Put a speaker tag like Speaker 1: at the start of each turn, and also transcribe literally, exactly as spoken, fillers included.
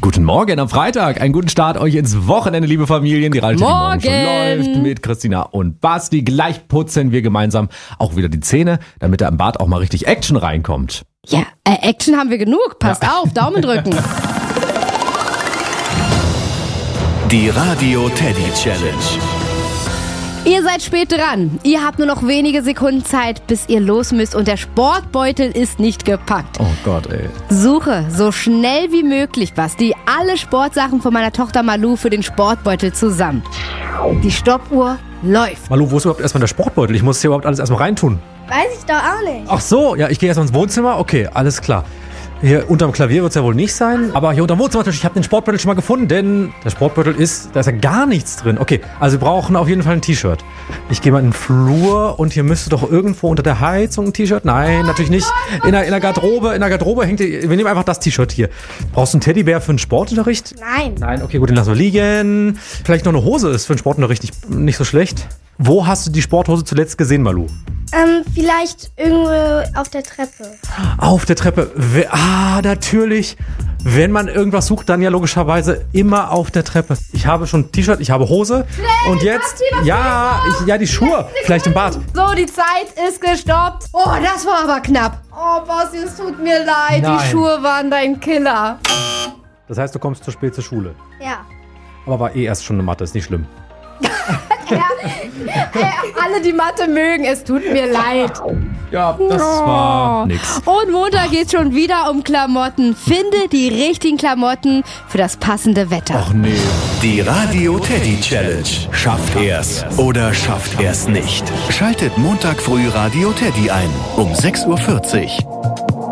Speaker 1: Guten Morgen am Freitag. Einen guten Start euch ins Wochenende, liebe Familien. Die Radio
Speaker 2: Morgen.
Speaker 1: schon läuft mit Christina und Basti. Gleich putzen wir gemeinsam auch wieder die Zähne, damit da im Bad auch mal richtig Action reinkommt.
Speaker 2: Ja, äh, Action haben wir genug. Passt
Speaker 1: Ja.
Speaker 2: auf, Daumen drücken.
Speaker 3: Die Radio Teddy Challenge.
Speaker 2: Ihr seid spät dran. Ihr habt nur noch wenige Sekunden Zeit, bis ihr los müsst und der Sportbeutel ist nicht gepackt.
Speaker 1: Oh Gott, ey.
Speaker 2: Suche so schnell wie möglich, Basti, alle Sportsachen von meiner Tochter Malu für den Sportbeutel zusammen. Die Stoppuhr läuft.
Speaker 1: Malu, wo ist überhaupt erstmal der Sportbeutel? Ich muss hier überhaupt alles erstmal reintun.
Speaker 4: Weiß ich doch auch nicht.
Speaker 1: Ach so, ja, ich gehe erstmal ins Wohnzimmer. Okay, alles klar. Hier unterm Klavier wird es ja wohl nicht sein, aber hier unterm Wohnzimmertisch, ich habe den Sportbeutel schon mal gefunden, denn der Sportbeutel ist, da ist ja gar nichts drin. Okay, also wir brauchen auf jeden Fall ein T-Shirt. Ich gehe mal in den Flur und hier müsste doch irgendwo unter der Heizung ein T-Shirt. Nein, natürlich nicht. In der, in der Garderobe, in der Garderobe hängt, die, wir nehmen einfach das T-Shirt hier. Brauchst du einen Teddybär für einen Sportunterricht?
Speaker 4: Nein.
Speaker 1: Nein, okay, gut, den lassen wir liegen. Vielleicht noch eine Hose ist für den Sportunterricht nicht, nicht so schlecht. Wo hast du die Sporthose zuletzt gesehen, Malu?
Speaker 4: Ähm, vielleicht irgendwo auf der Treppe.
Speaker 1: Auf der Treppe. We- Ah, natürlich. Wenn man irgendwas sucht, dann ja logischerweise immer auf der Treppe. Ich habe schon ein T-Shirt, ich habe Hose. Und jetzt,
Speaker 2: Basti, was
Speaker 1: ja, ich, ja, die Schuhe. Vielleicht im Bad.
Speaker 2: So, die Zeit ist gestoppt. Oh, das war aber knapp. Oh, Basti, es tut mir leid.
Speaker 1: Nein.
Speaker 2: Die Schuhe waren dein Killer.
Speaker 1: Das heißt, du kommst zu spät zur Schule.
Speaker 4: Ja.
Speaker 1: Aber war eh erst schon eine Mathe, ist nicht schlimm.
Speaker 2: Ja. Äh, alle, die Mathe mögen, es tut mir leid.
Speaker 1: Ja, das war nix.
Speaker 2: Und Montag geht's schon wieder um Klamotten. Finde die richtigen Klamotten für das passende Wetter.
Speaker 1: Ach nee.
Speaker 3: Die Radio Teddy Challenge. Schafft er's oder schafft er's nicht? Schaltet Montag früh Radio Teddy ein um sechs Uhr vierzig.